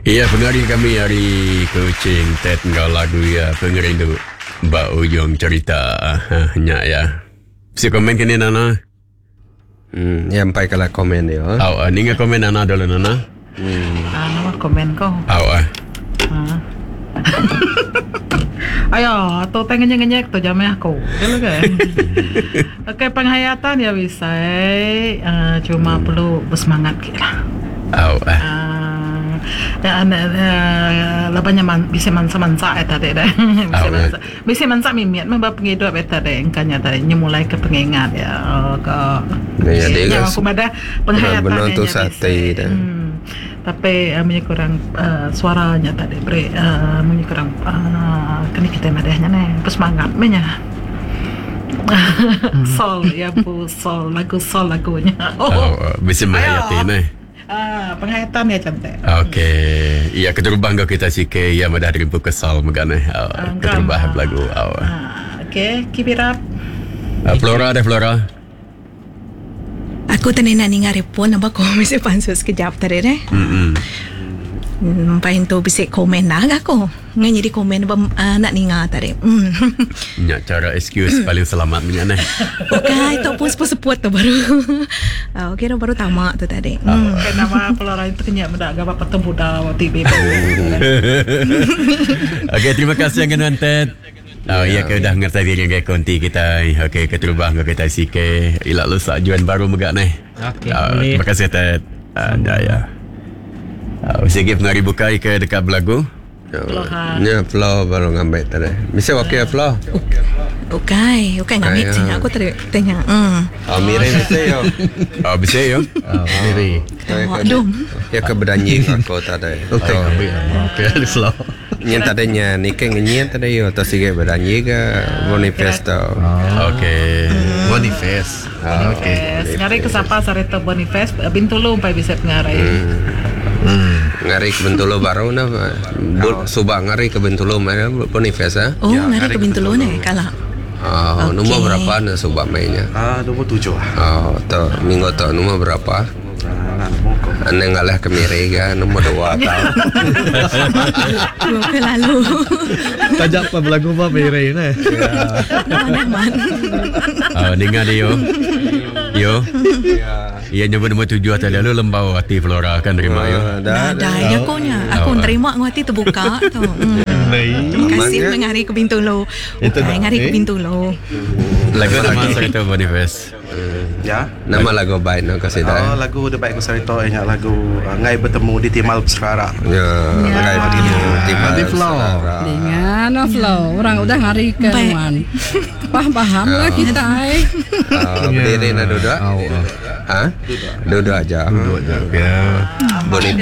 Iya, pengaring kami hari Kucing Ted ngau lagu ya pengaring tu Mbak Ujung cerita nya ya. Si komen kini Nana. Sampai kalau komen dia. Ni nggak komen Nana dulu Nana. Nama komen kau. Ayo, tu tengok tu jamnya aku. Dulu kan. Oke, penghayatan ya bisa. Cuma perlu bersemangat kita. Lapanya bisa mansa tadi dah. Bisa mansa mimiat membab pengidup tadi engkanya tadi nyemulai ke pengingat ya ke. Ya aku pada penghayatan tu sate dah. Tapi punya kurang suaranya tadi bre punya kurang kena kita madahnya nih bersemangat punya. Sol ya bu sol lagunya. Bisa menghayati nih. Penghayatan ya cantik. Okey. Iya keterbang kau kita sikit ya madah rimpu kesal megane. Keterbah lagu. Okey, keep it up. Flora ada Flora. Aku tadi nak dengar pun nampak kau mesti pansus sekejap tadi deh. Pahin tu bisa komen dah aku. Ngan jadi komen nak dengar tadi. Nya cara excuse paling selamat punya nih. Okey, tu pun seput tu baru. Okey, dah baru tamak tu tadi. Nama Flora itu kenyak mendak gapa petemu dah waktu baby. Okey, terima kasih yang Ted. Ya ke dah ngerti diri dengan konti kita. Okey, keterubah dengan kita sikit. Ilak lu sajuan baru megak nih. Okey, terima kasih Ted. Ya. Sikit pengari bukai ke dekat belagu. Ya, flow baru ngambil tadi. Bisa okey flow. Okey ngambil tanya aku tanya. Miri bisa yo. Bisa yo. Miri. Dum. Ya ke berdanyi aku tadi. Okey, flow. Nyen tadinya nikah nyen tadi yo atau sige berdanyi ke Boniface. Okey. Boniface. Okey. Ngari ke siapa sarita Boniface Bintulu umpai bisa pengarai. Ngari ke Bintulu baru na subang ngari ke Bintulu mana Boniface ngari ke Bintulu ni kalah. Nombor berapa na subang mainnya? 27 tu minggu tu nombor berapa? Ane ngalah ke Miriga nombor 2 tahu. Ke lalu. Tajak apa belagu apa Miri ni? Dengar dia yo. Ia nyoba nombor 7 tadi lalu lembau hati Flora kan terima yo. Dah aku terima hati terbuka tu. Kasih mengari ke Bintulu. Ngari ke Bintulu. Lagu nama cerita Boniface. Ya. Nama lagu baik nak kasih dah. Lagu dah baik cerita ingat lagu ngai bertemu di Timal Sekarang. Ya, ngai bertemu di Flow. Dengan Flow. Orang udah ngari ke man. Paham lah kita berdiri nak duduk. Duduk aja. Ya. Boleh